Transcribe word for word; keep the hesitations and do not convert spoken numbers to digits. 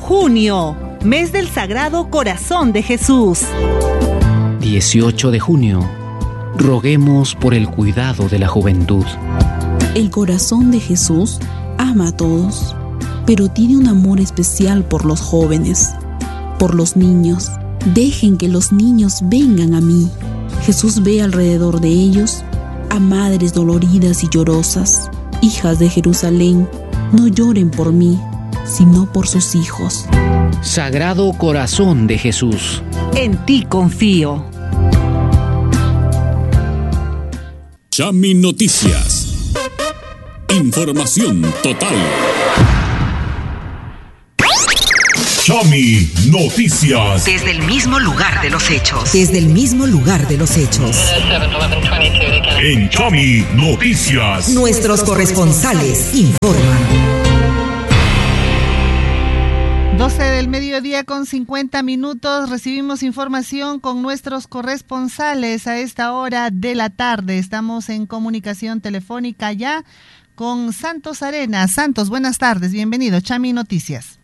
Junio, mes del Sagrado Corazón de Jesús. dieciocho de junio, roguemos por el cuidado de la juventud. El corazón de Jesús ama a todos, pero tiene un amor especial por los jóvenes, por los niños. Dejen que los niños vengan a mí. Jesús ve alrededor de ellos a madres doloridas y llorosas. Hijas de Jerusalén, no lloren por mí, sino por sus hijos. Sagrado Corazón de Jesús, En ti confío. Chami Noticias. Información total. Chami Noticias. Desde el mismo lugar de los hechos. Desde el mismo lugar de los hechos. En Chami Noticias. Nuestros corresponsales informan. doce del mediodía con cincuenta minutos. Recibimos información con nuestros corresponsales a esta hora de la tarde. Estamos en comunicación telefónica ya con Santos Arenas. Santos, buenas tardes. Bienvenido. Chami Noticias.